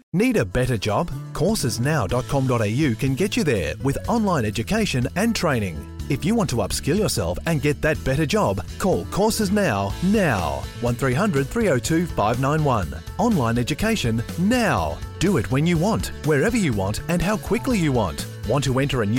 Need a better job? Coursesnow.com.au can get you there with online education and training. If you want to upskill yourself and get that better job, call Courses Now. 1300 302 591. Online education now. Do it when you want, wherever you want, and how quickly you want. Want to enter a new